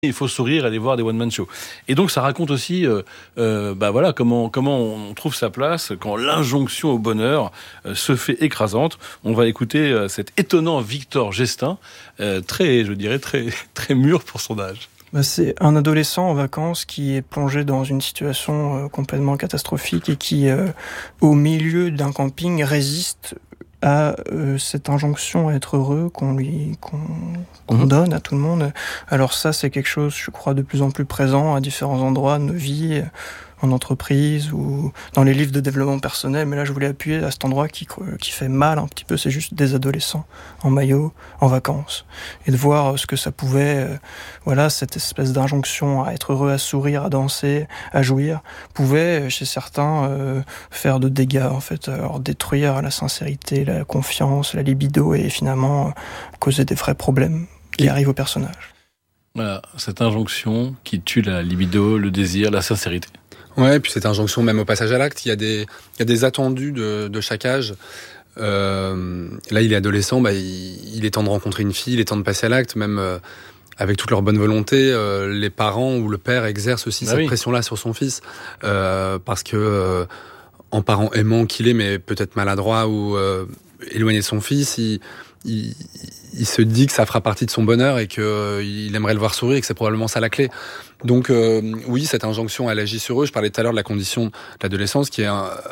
il faut sourire, aller voir des one-man shows. Et donc ça raconte aussi comment on trouve sa place quand l'injonction au bonheur se fait écrasante. On va écouter cet étonnant Victor Gestin, très mûr pour son âge. C'est un adolescent en vacances qui est plongé dans une situation complètement catastrophique et qui, au milieu d'un camping, résiste à cette injonction à être heureux qu'on donne à tout le monde. Alors ça, c'est quelque chose, je crois, de plus en plus présent à différents endroits de nos vies, en entreprise ou dans les livres de développement personnel. Mais là, je voulais appuyer à cet endroit qui fait mal un petit peu. C'est juste des adolescents en maillot, en vacances. Et de voir ce que ça pouvait, cette espèce d'injonction à être heureux, à sourire, à danser, à jouir, pouvait, chez certains, faire de dégâts, en fait. Alors, détruire la sincérité, la confiance, la libido et finalement causer des vrais problèmes qui arrivent au personnage. Voilà, cette injonction qui tue la libido, le désir, la sincérité. Ouais, et puis cette injonction même au passage à l'acte, il y a des attendus de chaque âge. Là, il est adolescent, il est temps de rencontrer une fille, il est temps de passer à l'acte, même avec toute leur bonne volonté, les parents ou le père exercent aussi cette pression-là sur son fils, parce que en parent aimant qu'il est, mais peut-être maladroit ou éloigné de son fils, il se dit que ça fera partie de son bonheur et qu'il aimerait le voir sourire et que c'est probablement ça la clé. Donc oui, cette injonction, elle agit sur eux. Je parlais tout à l'heure de la condition de l'adolescence qui est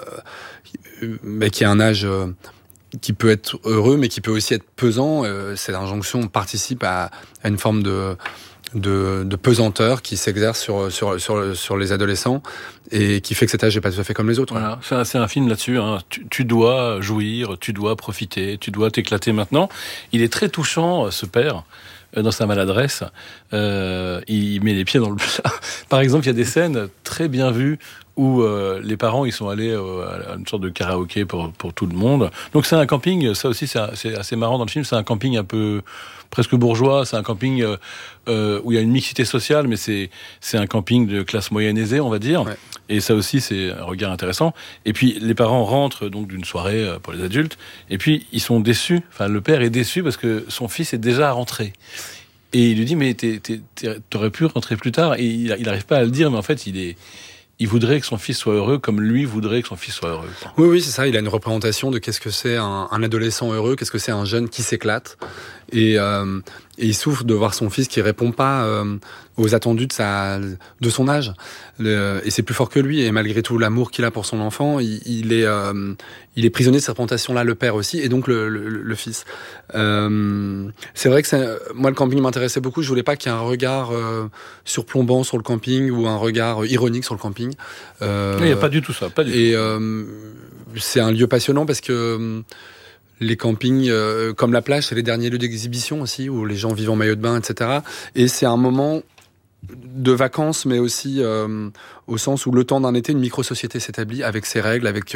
un âge qui peut être heureux mais qui peut aussi être pesant. Cette injonction participe à une forme de pesanteur qui s'exerce sur les adolescents et qui fait que cet âge n'est pas tout à fait comme les autres. Voilà, c'est un film là-dessus. Hein. Tu dois jouir, tu dois profiter, tu dois t'éclater maintenant. Il est très touchant, ce père, dans sa maladresse. Il met les pieds dans le plat. Par exemple, il y a des scènes très bien vues où les parents ils sont allés à une sorte de karaoké pour tout le monde. Donc c'est un camping, ça aussi c'est assez marrant dans le film, c'est un camping un peu presque bourgeois, c'est un camping où il y a une mixité sociale, mais c'est un camping de classe moyenne aisée, on va dire. Ouais. Et ça aussi c'est un regard intéressant. Et puis les parents rentrent donc d'une soirée pour les adultes, et puis ils sont déçus, enfin le père est déçu parce que son fils est déjà rentré. Et il lui dit mais t'aurais pu rentrer plus tard, et il n'arrive pas à le dire, mais en fait il voudrait que son fils soit heureux comme lui voudrait que son fils soit heureux. Oui, c'est ça. Il a une représentation de qu'est-ce que c'est un adolescent heureux, qu'est-ce que c'est un jeune qui s'éclate. Et il souffre de voir son fils qui répond pas aux attendus de son âge. Et c'est plus fort que lui. Et malgré tout l'amour qu'il a pour son enfant, il est prisonnier de cette représentation-là, le père aussi, et donc le fils. C'est vrai que moi, le camping m'intéressait beaucoup. Je voulais pas qu'il y ait un regard surplombant sur le camping ou un regard ironique sur le camping. Il n'y a pas du tout ça. Pas du tout. C'est un lieu passionnant parce que les campings, comme la plage, c'est les derniers lieux d'exhibition aussi, où les gens vivent en maillot de bain, etc. Et c'est un moment de vacances, mais aussi au sens où le temps d'un été, une micro-société s'établit avec ses règles, avec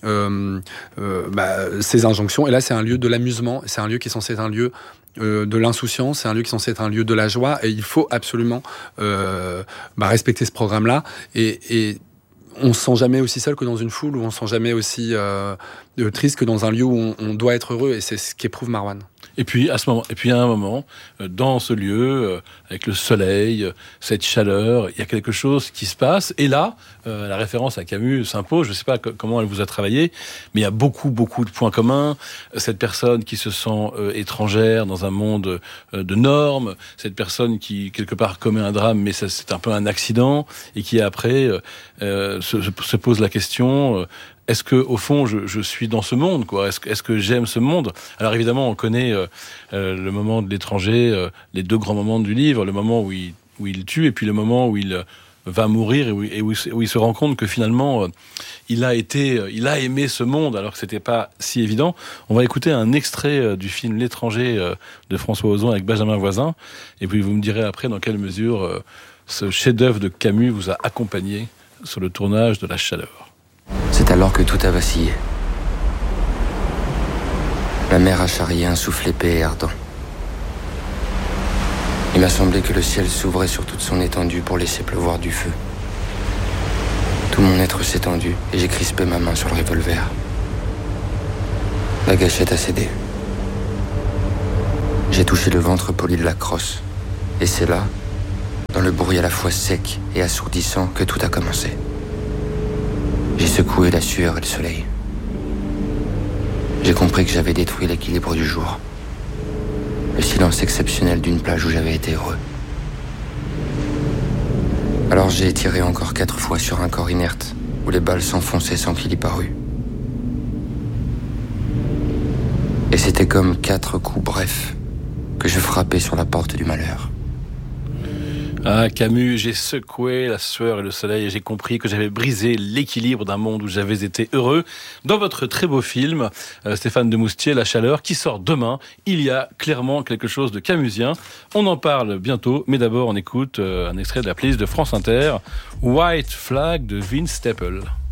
ses injonctions. Et là, c'est un lieu de l'amusement, c'est un lieu qui est censé être un lieu de l'insouciance, c'est un lieu qui est censé être un lieu de la joie, et il faut absolument respecter ce programme-là. Et on se sent jamais aussi seul que dans une foule, ou on se sent jamais aussi triste que dans un lieu où on doit être heureux, et c'est ce qu'éprouve Marwan. Et puis à un moment, dans ce lieu, avec le soleil, cette chaleur, il y a quelque chose qui se passe. Et là, la référence à Camus s'impose. Je ne sais pas comment elle vous a travaillé, mais il y a beaucoup de points communs. Cette personne qui se sent étrangère dans un monde de normes, cette personne qui quelque part commet un drame, mais ça, c'est un peu un accident, et qui après se pose la question. Est-ce que au fond je suis dans ce monde, quoi? Est-ce que j'aime ce monde? Alors évidemment on connaît le moment de l'étranger, les deux grands moments du livre, le moment où il tue et puis le moment où il va mourir et où il se rend compte que finalement il a aimé ce monde alors que c'était pas si évident. On va écouter un extrait du film L'étranger de François Ozon avec Benjamin Voisin, et puis vous me direz après dans quelle mesure ce chef-d'œuvre de Camus vous a accompagné sur le tournage de La Chaleur. C'est alors que tout a vacillé. La mer a charrié un souffle épais et ardent. Il m'a semblé que le ciel s'ouvrait sur toute son étendue pour laisser pleuvoir du feu. Tout mon être s'est tendu et j'ai crispé ma main sur le revolver. La gâchette a cédé. J'ai touché le ventre poli de la crosse. Et c'est là bruit à la fois sec et assourdissant que tout a commencé. J'ai secoué la sueur et le soleil. J'ai compris que j'avais détruit l'équilibre du jour. Le silence exceptionnel d'une plage où j'avais été heureux. Alors j'ai tiré encore 4 fois sur un corps inerte, où les balles s'enfonçaient sans qu'il y parût. Et c'était comme 4 coups brefs que je frappais sur la porte du malheur. Ah, Camus, j'ai secoué la sueur et le soleil et j'ai compris que j'avais brisé l'équilibre d'un monde où j'avais été heureux. Dans votre très beau film, Stéphane Demoustier, La Chaleur, qui sort demain, il y a clairement quelque chose de camusien. On en parle bientôt, mais d'abord on écoute un extrait de la playlist de France Inter, White Flag de Vince Staples.